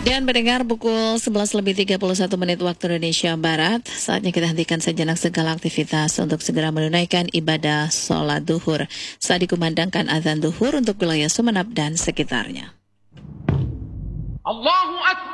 Dan mendengar pukul 11:31 waktu Indonesia Barat, saatnya kita hentikan sejenak segala aktivitas untuk segera menunaikan ibadah sholat duhur. Saat dikumandangkan azan duhur untuk wilayah Sumeneb dan sekitarnya. Allahu Akbar.